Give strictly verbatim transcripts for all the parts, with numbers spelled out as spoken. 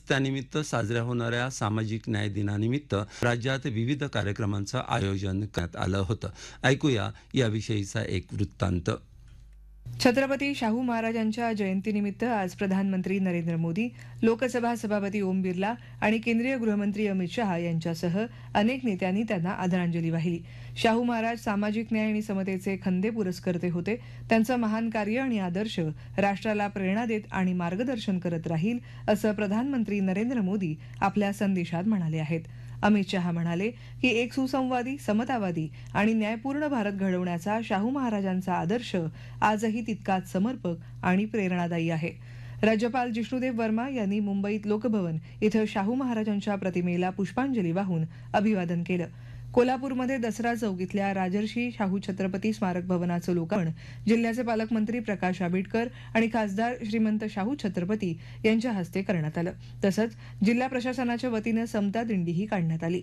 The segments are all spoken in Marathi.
त्यानिमित्त साजऱ्या होणाऱ्या सामाजिक न्याय दिनानिमित्त राज्यात विविध कार्यक्रमांचं आयोजन करण्यात आलं होतं. ऐकूया याविषयीचा एक वृत्तांत. छत्रपती शाहू महाराजांच्या जयंतीनिमित्त आज प्रधानमंत्री नरेंद्र मोदी, लोकसभा सभापती ओम बिर्ला आणि केंद्रीय गृहमंत्री अमित शहा यांच्यासह अनेक नेत्यांनी त्यांना आदरांजली वाहिली. शाहू महाराज सामाजिक न्याय आणि समतेचे खंदे पुरस्कर्ते होते. त्यांचं महान कार्य आणि आदर्श राष्ट्राला प्रेरणा देत आणि मार्गदर्शन करत राहील, असं प्रधानमंत्री नरेंद्र मोदी आपल्या संदेशात म्हणाले आहेत. अमित शहा म्हणाले की एक सुसंवादी, समतावादी आणि न्यायपूर्ण भारत घडवण्याचा शाहू महाराजांचा आदर्श आजही तितकाच समर्पक आणि प्रेरणादायी आहे. राज्यपाल जिष्णुदेव वर्मा यांनी मुंबईत लोकभवन इथं शाहू महाराजांच्या प्रतिमेला पुष्पांजली वाहून अभिवादन केलं. कोल्हापूरमध्ये दसरा चौक इथल्या राजर्षी शाहू छत्रपती स्मारक भवनाचं लोकार्पण जिल्ह्याचे पालकमंत्री प्रकाश आंबेडकर आणि खासदार श्रीमंत शाहू छत्रपती यांच्या हस्ते करण्यात आलं. तसंच जिल्हा प्रशासनाच्या वतीनं समता दिंडीही काढण्यात आली.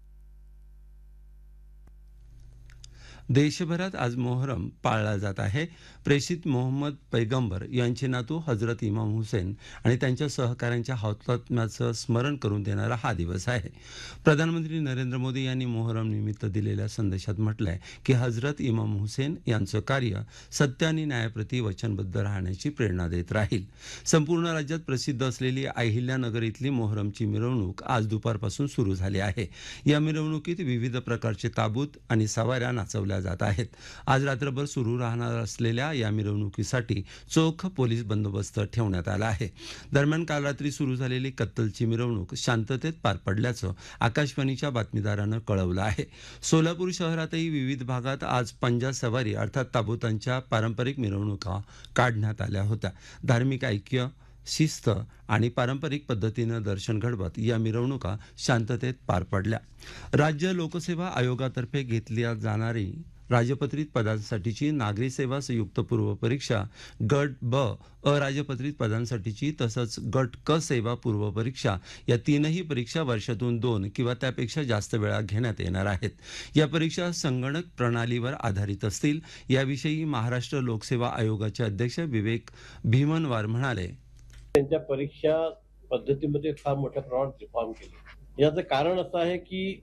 देशभरात आज मोहरम पाळला जात आहे. प्रेषित मोहम्मद पैगंबर यांचे नातू हजरत इमाम हुसेन आणि त्यांच्या सहकाऱ्यांच्या हौतात्म्याचं स्मरण करून देणारा हा दिवस आहे. प्रधानमंत्री नरेंद्र मोदी यांनी मोहरम निमित्त दिलेल्या संदेशात म्हटलंय की हजरत इमाम हुसेन यांचं कार्य सत्य आणि न्यायाप्रती वचनबद्ध राहण्याची प्रेरणा देत राहील. संपूर्ण राज्यात प्रसिद्ध असलेली अहिल्यानगर इथली मोहरमची मिरवणूक आज दुपारपासून सुरू झाली आहे. या मिरवणुकीत विविध प्रकारचे ताबूत आणि सवाऱ्या नाचवल्या जात आहेत. आज रात्रभर सुरू राहणार असलेल्या या मिरवणुकीसाठी चोख पोलीस बंदोबस्त ठेवण्यात आला आहे. दरम्यान काल रात्री सुरू झालेली कत्तलची मिरवणूक शांततेत पार पडल्याचं आकाशवाणीच्या बातमीदारानं कळवलं आहे. सोलापूर शहरातही विविध भागात आज पंजा सवारी अर्थात ताबूतांच्या पारंपरिक मिरवणुका काढण्यात आल्या होत्या. धार्मिक ऐक्य, शिस्त आणि पारंपरिक पद्धतीनं दर्शन घडवत या मिरवणुका शांततेत पार पडल्या. राज्य लोकसेवा आयोगातर्फे घेतली जाणारी राजपत्रित पदांसाठीची नागरी सेवा संयुक्त पूर्व परीक्षा गट ब, अराजपत्रित पदांसाठीची तसंच गट क सेवा पूर्व परीक्षा या तीनही परीक्षा वर्षातून दोन किंवा त्यापेक्षा जास्त वेळा घेण्यात येणार आहेत. या परीक्षा संगणक प्रणालीवर आधारित असतील. याविषयी महाराष्ट्र लोकसेवा आयोगाचे अध्यक्ष विवेक भीमनवार म्हणाले, त्यांच्या परीक्षा पद्धतीमध्ये फार मोठ्या प्रमाणात रिफॉर्म केले. याचं कारण असं आहे की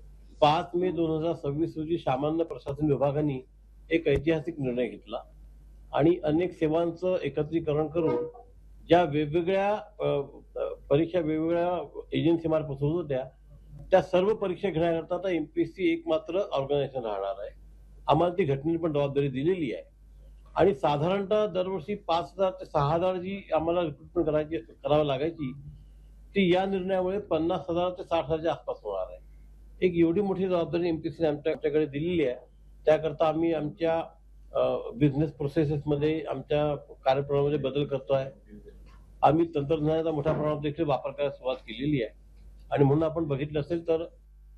पाच मे दोन हजार सव्वीस रोजी सामान्य प्रशासन विभागाने एक ऐतिहासिक निर्णय घेतला आणि अनेक सेवांचं एकत्रीकरण करून ज्या वेगवेगळ्या परीक्षा वेगवेगळ्या एजन्सी मार्फत होत होत्या त्या सर्व परीक्षा घेण्याकरता आता एमपीएससी एक मात्र ऑर्गनायझेशन राहणार आहे. आम्हाला ती घटनेने पण जबाबदारी दिलेली आहे आणि साधारणतः दरवर्षी पाच हजार ते सहा हजार जी आम्हाला रिक्रुटमेंट करायची करावी लागायची ती या निर्णयामुळे पन्नास हजार ते साठ हजारच्या आसपास होणार आहे. एक एवढी मोठी जबाबदारी एमपीएससीने आमच्याकडे दिलेली आहे. त्याकरता आम्ही आमच्या बिझनेस प्रोसेसेसमध्ये आमच्या कार्यप्रणालीमध्ये बदल करतोय. आम्ही तंत्रज्ञानाचा मोठ्या प्रमाणात देखील वापर करायला सुरुवात केलेली आहे आणि म्हणून आपण बघितलं असेल तर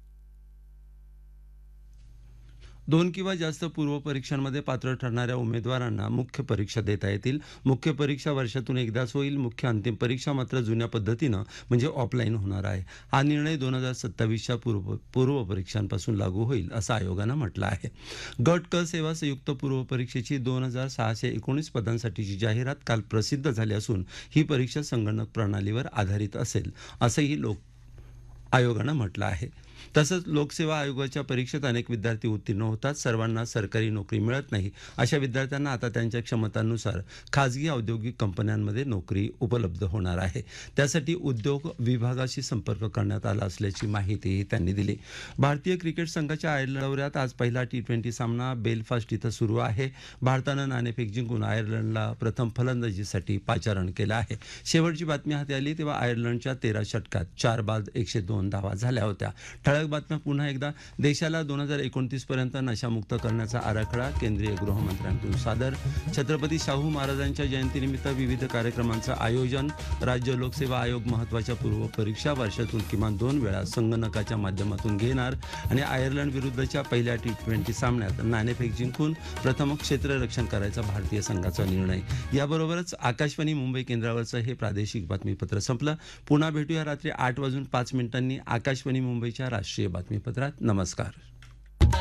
दोन किंवा जास्त पूर्व परीक्षांमध्ये पात्र ठरणाऱ्या उमेदवारांना मुख्य परीक्षा देता येतील. मुख्य परीक्षा वर्षातून एकदाच होईल. मुख्य अंतिम परीक्षा मात्र जुन्या पद्धतीनं म्हणजे ऑफलाईन होणार आहे. हा निर्णय दोन हजार सत्तावीसच्या पूर्व पूर्व परीक्षांपासून लागू होईल असं आयोगानं म्हटलं आहे. गट क सेवा संयुक्त पूर्व परीक्षेची दोन हजार सहाशे एकोणीस पदांसाठीची जाहिरात काल प्रसिद्ध झाली असून ही परीक्षा संगणक प्रणालीवर आधारित असेल असंही लोक आयोगानं म्हटलं आहे. तसंच लोकसेवा आयोगाच्या परीक्षेत अनेक विद्यार्थी उत्तीर्ण होतात. सर्वांना सरकारी नोकरी मिळत नाही. अशा विद्यार्थ्यांना आता त्यांच्या क्षमतांनुसार खाजगी औद्योगिक कंपन्यांमध्ये नोकरी उपलब्ध होणार आहे. त्यासाठी उद्योग विभागाशी संपर्क करण्यात आला असल्याची माहितीही त्यांनी दिली. भारतीय क्रिकेट संघाच्या आयर्लंड दौऱ्यात आज पहिला टी ट्वेंटी सामना बेलफास्ट इथं सुरू आहे. भारतानं नाणेफेक जिंकून आयर्लंडला प्रथम फलंदाजीसाठी पाचारण केलं आहे. शेवटची बातमी हाती आली तेव्हा आयर्लंडच्या तेरा षटकात चार बाद एकशे दोन धावा झाल्या होत्या. ठळक बातम्या पुन्हा एकदा. देशाला दोन हजार एकोणतीस पर्यंत नशामुक्त करण्याचा आराखडा केंद्रीय गृहमंत्र्यांकडून सादर. छत्रपती शाहू महाराजांच्या जयंतीनिमित्त विविध कार्यक्रमांचं आयोजन. राज्य लोकसेवा आयोग महत्त्वाच्या पूर्व परीक्षा वर्षातून किमान दोन वेळा संगणकाच्या माध्यमातून घेणार आणि आयर्लंड विरुद्धच्या पहिल्या टी ट्वेंटी सामन्यात नाणेफेक जिंकून प्रथम क्षेत्ररक्षण करायचा भारतीय संघाचा निर्णय. याबरोबरच आकाशवाणी मुंबई केंद्रावरचं हे प्रादेशिक बातमीपत्र संपलं. पुन्हा भेटूया रात्री आठ वाजून पाच मिनिटांनी आकाशवाणी मुंबईच्या राष्ट्रीय बातमीपत्रात. नमस्कार.